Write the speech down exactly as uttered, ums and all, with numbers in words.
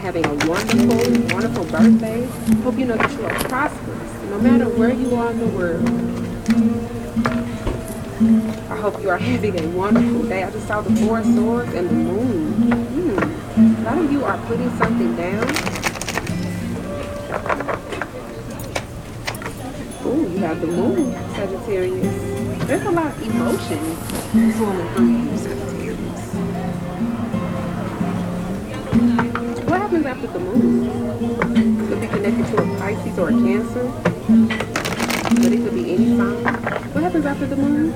having a wonderful, wonderful birthday. Hope you know that you are prosperous, no matter where you are in the world. I hope you are having a wonderful day. I just saw the Four of Swords and the Moon. Hmm. A lot of you are putting something down. Oh, you have the Moon, Sagittarius. There's a lot of emotions flowing through you, Sagittarius. What happens after the Moon? It could be connected to a Pisces or a Cancer, but it could be any sign. What happens after the Moon?